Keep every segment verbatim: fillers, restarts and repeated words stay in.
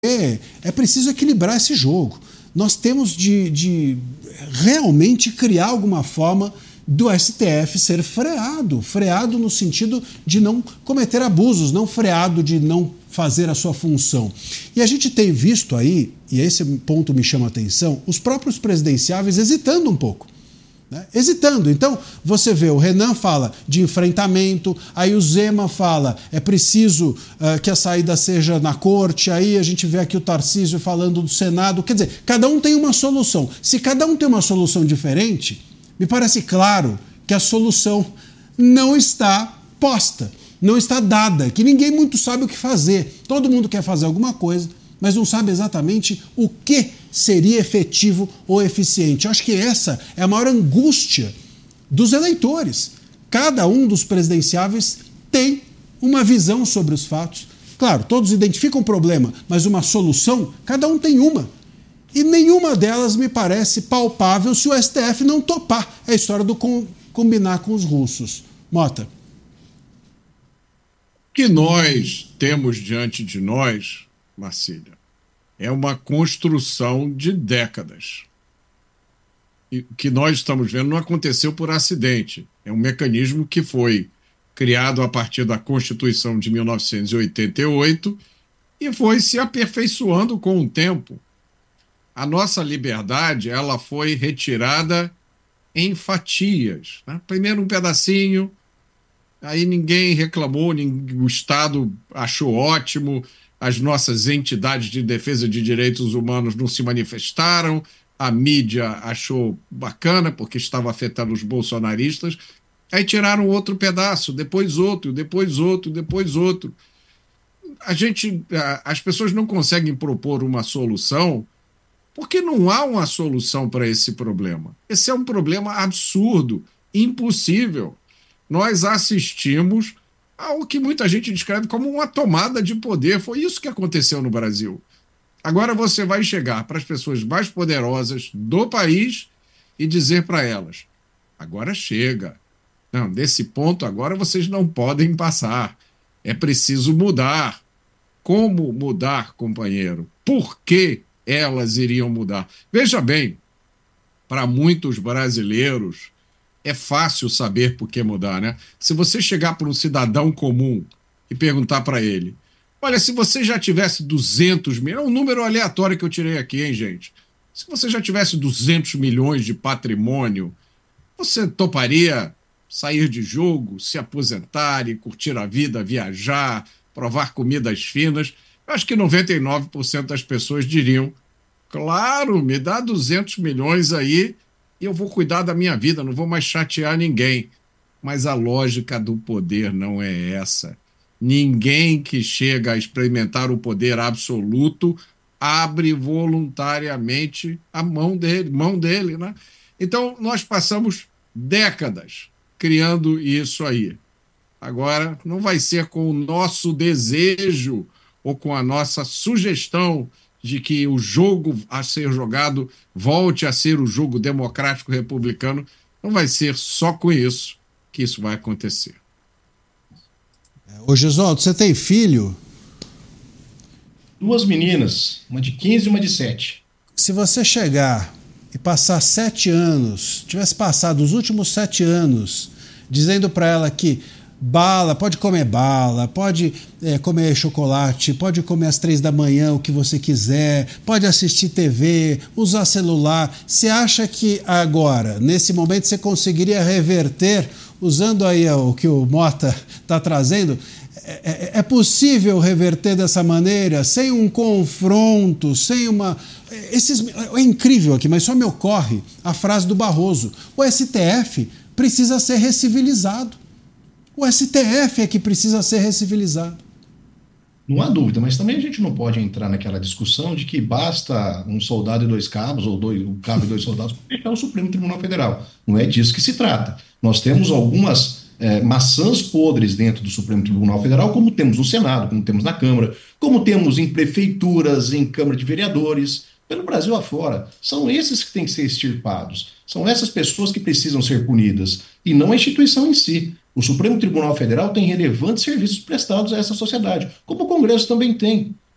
É, é preciso equilibrar esse jogo. Nós temos de, de realmente criar alguma forma do S T F ser freado, freado no sentido de não cometer abusos, não freado de não fazer a sua função. E a gente tem visto aí, e esse ponto me chama a atenção, os próprios presidenciáveis hesitando um pouco. Né? Hesitando. Então, você vê, o Renan fala de enfrentamento, aí o Zema fala, é preciso uh, que a saída seja na corte, aí a gente vê aqui o Tarcísio falando do Senado. Quer dizer, cada um tem uma solução. Se cada um tem uma solução diferente, me parece claro que a solução não está posta, não está dada, que ninguém muito sabe o que fazer. Todo mundo quer fazer alguma coisa, mas não sabe exatamente o que seria efetivo ou eficiente. Eu acho que essa é a maior angústia dos eleitores. Cada um dos presidenciáveis tem uma visão sobre os fatos. Claro, todos identificam o problema, mas uma solução, cada um tem uma. E nenhuma delas me parece palpável se o S T F não topar. É a história do com, combinar com os russos. Mota. O que nós temos diante de nós, Marcília, é uma construção de décadas. E o que nós estamos vendo não aconteceu por acidente. É um mecanismo que foi criado a partir da Constituição de mil novecentos e oitenta e oito e foi se aperfeiçoando com o tempo. A nossa liberdade, ela foi retirada em fatias. Né? Primeiro um pedacinho, aí ninguém reclamou, o Estado achou ótimo, as nossas entidades de defesa de direitos humanos não se manifestaram, a mídia achou bacana porque estava afetando os bolsonaristas, aí tiraram outro pedaço, depois outro, depois outro, depois outro. A gente, as pessoas não conseguem propor uma solução porque não há uma solução para esse problema. Esse é um problema absurdo, impossível. Nós assistimos ao que muita gente descreve como uma tomada de poder. Foi isso que aconteceu no Brasil. Agora você vai chegar para as pessoas mais poderosas do país e dizer para elas, agora chega. Não, desse ponto agora vocês não podem passar. É preciso mudar. Como mudar, companheiro? Por que elas iriam mudar? Veja bem, para muitos brasileiros é fácil saber por que mudar, né? Se você chegar para um cidadão comum e perguntar para ele, olha, se você já tivesse duzentos milhões, é um número aleatório que eu tirei aqui, hein, gente? Se você já tivesse duzentos milhões de patrimônio, você toparia sair de jogo, se aposentar e curtir a vida, viajar, provar comidas finas? Eu acho que noventa e nove por cento das pessoas diriam, claro, me dá duzentos milhões aí e eu vou cuidar da minha vida, não vou mais chatear ninguém. Mas a lógica do poder não é essa. Ninguém que chega a experimentar o poder absoluto abre voluntariamente a mão dele, mão dele, né? Então, nós passamos décadas criando isso aí. Agora, não vai ser com o nosso desejo ou com a nossa sugestão de que o jogo a ser jogado volte a ser o jogo democrático republicano. Não vai ser só com isso que isso vai acontecer. Ô Gesualdo, você tem filho? Duas meninas, uma de quinze e uma de sete. Se você chegar e passar sete anos, tivesse passado os últimos sete anos dizendo para ela que bala, pode comer bala, pode é, comer chocolate, pode comer às três da manhã o que você quiser, pode assistir T V, usar celular. Você acha que agora, nesse momento, você conseguiria reverter, usando aí o que o Mota está trazendo? É, é, é possível reverter dessa maneira, sem um confronto, sem uma... Esses... É incrível aqui, mas só me ocorre a frase do Barroso. O S T F precisa ser recivilizado. O S T F é que precisa ser recivilizado. Não há dúvida, mas também a gente não pode entrar naquela discussão de que basta um soldado e dois cabos, ou dois, um cabo e dois soldados, para fechar o Supremo Tribunal Federal. Não é disso que se trata. Nós temos algumas é, maçãs podres dentro do Supremo Tribunal Federal, como temos no Senado, como temos na Câmara, como temos em prefeituras, em Câmara de Vereadores, pelo Brasil afora. São esses que têm que ser extirpados. São essas pessoas que precisam ser punidas, e não a instituição em si. O Supremo Tribunal Federal tem relevantes serviços prestados a essa sociedade, como o Congresso também tem.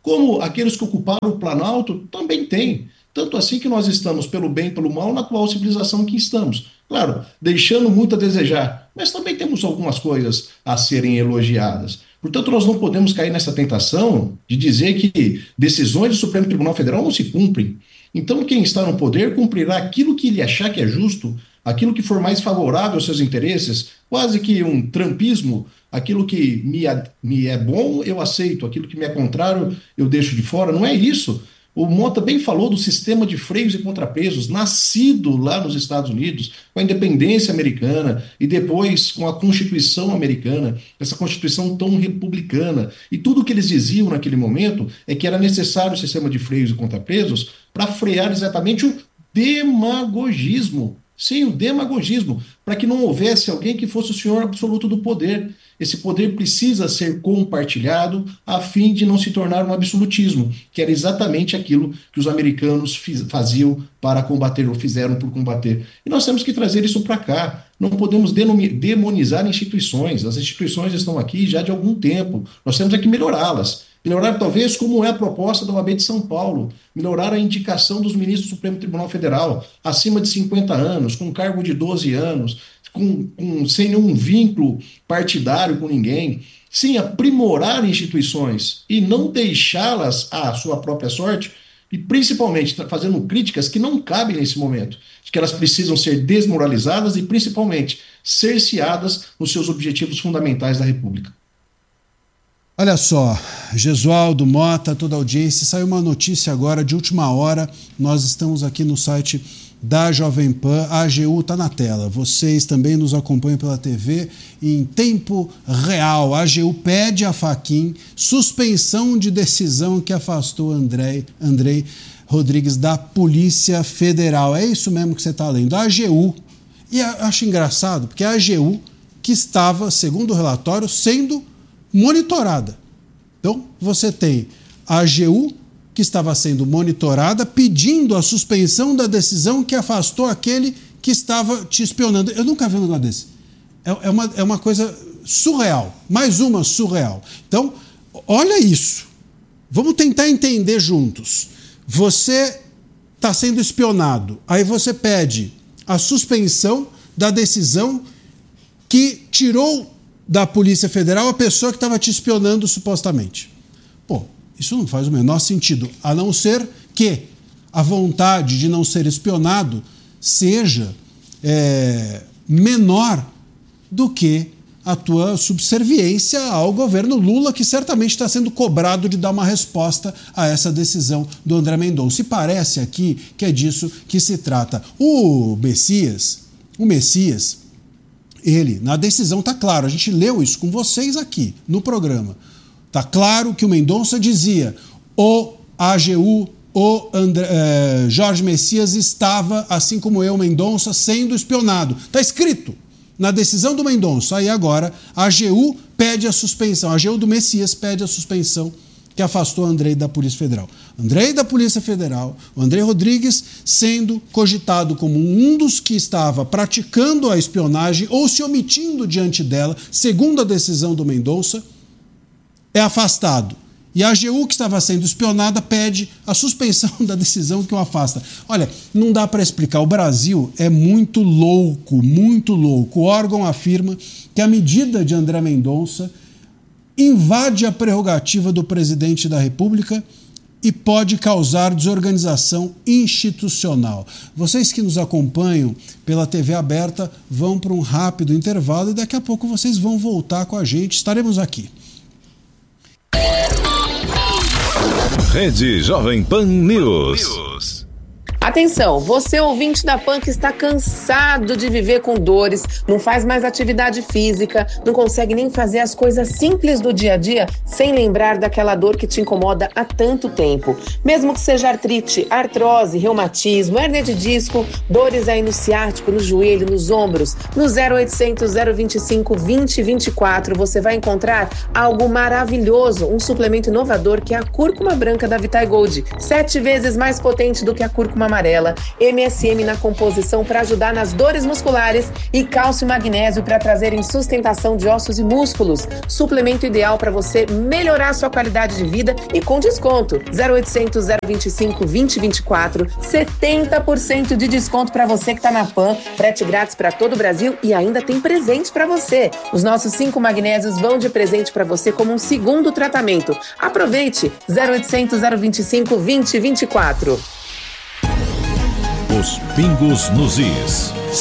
como aqueles que ocuparam o Planalto também têm. Tanto assim que nós estamos, pelo bem e pelo mal, na atual civilização que estamos. Claro, deixando muito a desejar, mas também temos algumas coisas a serem elogiadas. Portanto, nós não podemos cair nessa tentação de dizer que decisões do Supremo Tribunal Federal não se cumprem. Então, quem está no poder cumprirá aquilo que ele achar que é justo, aquilo que for mais favorável aos seus interesses, quase que um trumpismo, aquilo que me é, me é bom, eu aceito, aquilo que me é contrário, eu deixo de fora. Não é isso. O Mota bem falou do sistema de freios e contrapesos, nascido lá nos Estados Unidos, com a independência americana e depois com a Constituição americana, essa Constituição tão republicana. E tudo o que eles diziam naquele momento é que era necessário o sistema de freios e contrapesos para frear exatamente o demagogismo. Sim, o demagogismo, para que não houvesse alguém que fosse o senhor absoluto do poder. Esse poder precisa ser compartilhado a fim de não se tornar um absolutismo, que era exatamente aquilo que os americanos fiz, faziam para combater, ou fizeram por combater. E nós temos que trazer isso para cá. Não podemos demonizar instituições. As instituições estão aqui já de algum tempo. Nós temos é que melhorá-las. Melhorar talvez como é a proposta da O A B de São Paulo, melhorar a indicação dos ministros do Supremo Tribunal Federal, acima de cinquenta anos, com cargo de doze anos, com, com, sem nenhum vínculo partidário com ninguém. Sim, aprimorar instituições e não deixá-las à sua própria sorte, e principalmente fazendo críticas que não cabem nesse momento, de que elas precisam ser desmoralizadas e principalmente cerceadas nos seus objetivos fundamentais da República. Olha só, Gesualdo, Mota, toda a audiência, saiu uma notícia agora de última hora, nós estamos aqui no site da Jovem Pan, a AGU está na tela, vocês também nos acompanham pela T V em tempo real. A AGU pede a Fachin suspensão de decisão que afastou Andrei, Andrei Rodrigues da Polícia Federal. É isso mesmo que você está lendo, a AGU. E acho engraçado, porque a AGU que estava, segundo o relatório, sendo monitorada. Então, você tem a AGU que estava sendo monitorada pedindo a suspensão da decisão que afastou aquele que estava te espionando. Eu nunca vi um negócio desse. É, é, uma, é uma coisa surreal. Mais uma surreal. Então, olha isso. Vamos tentar entender juntos. Você está sendo espionado. Aí você pede a suspensão da decisão que tirou da Polícia Federal a pessoa que estava te espionando supostamente. Pô, isso não faz o menor sentido, a não ser que a vontade de não ser espionado seja é, menor do que a tua subserviência ao governo Lula, que certamente está sendo cobrado de dar uma resposta a essa decisão do André Mendonça. E parece aqui que é disso que se trata. O Messias, o Messias, ele, na decisão está claro, a gente leu isso com vocês aqui no programa. Está claro que o Mendonça dizia: o A G U, o André, eh, Jorge Messias estava, assim como eu, Mendonça, sendo espionado. Está escrito na decisão do Mendonça. Aí agora a AGU pede a suspensão, a AGU do Messias pede a suspensão que afastou o Andrei da Polícia Federal. Andrei da Polícia Federal, o Andrei Rodrigues sendo cogitado como um dos que estava praticando a espionagem ou se omitindo diante dela, segundo a decisão do Mendonça, é afastado. E a AGU, que estava sendo espionada, pede a suspensão da decisão que o afasta. Olha, não dá para explicar. O Brasil é muito louco, muito louco. O órgão afirma que a medida de André Mendonça invade a prerrogativa do presidente da República e pode causar desorganização institucional. Vocês que nos acompanham pela T V aberta vão para um rápido intervalo e daqui a pouco vocês vão voltar com a gente. Estaremos aqui. Rede Jovem Pan News. Atenção, você ouvinte da Pan que está cansado de viver com dores, não faz mais atividade física, não consegue nem fazer as coisas simples do dia a dia sem lembrar daquela dor que te incomoda há tanto tempo. Mesmo que seja artrite, artrose, reumatismo, hérnia de disco, dores aí no ciático, no joelho, nos ombros, no zero oitocentos, zero vinte e cinco, vinte, vinte e quatro você vai encontrar algo maravilhoso, um suplemento inovador que é a cúrcuma branca da Vitagold, sete vezes mais potente do que a cúrcuma amarela, M S M na composição para ajudar nas dores musculares e cálcio e magnésio para trazerem sustentação de ossos e músculos. Suplemento ideal para você melhorar sua qualidade de vida e com desconto. zero oitocentos, zero vinte e cinco, vinte, vinte e quatro, setenta por cento de desconto para você que está na Pan, frete grátis para todo o Brasil e ainda tem presente para você. Os nossos cinco magnésios vão de presente para você como um segundo tratamento. Aproveite! zero oitocentos, zero vinte e cinco, vinte, vinte e quatro. Os pingos nos is.